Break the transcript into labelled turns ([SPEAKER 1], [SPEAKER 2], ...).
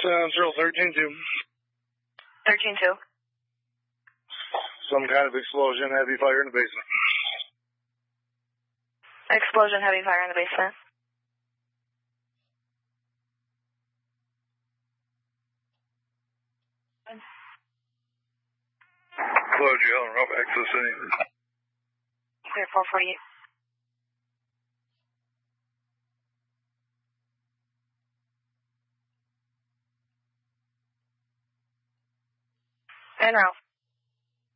[SPEAKER 1] Central 13-2.
[SPEAKER 2] 13-2.
[SPEAKER 1] Some kind of explosion, heavy fire in the basement.
[SPEAKER 2] Explosion, heavy fire in the basement.
[SPEAKER 1] Close you out, rough access city.
[SPEAKER 2] Clear 448. En route.